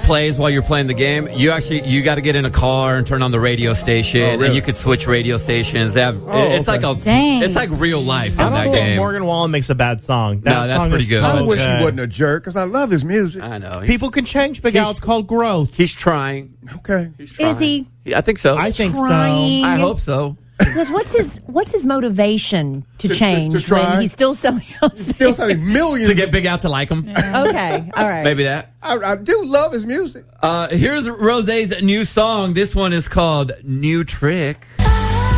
plays while you're playing the game. You got to get in a car and turn on the radio station, and you could switch radio stations. It's like real life in that game. Morgan Wallen makes a bad song. That's pretty good. I wish he wasn't a jerk because I love his music. I know. People can change, Big Al. It's called growth. He's trying. Okay. Is he? I think so. I think trying? so. I hope so. Because what's his motivation to change to try? when he's still selling Still selling millions To get Big Al to like him. Okay, all right. Maybe that. I do love his music. Here's Rosé's new song. This one is called New Trick.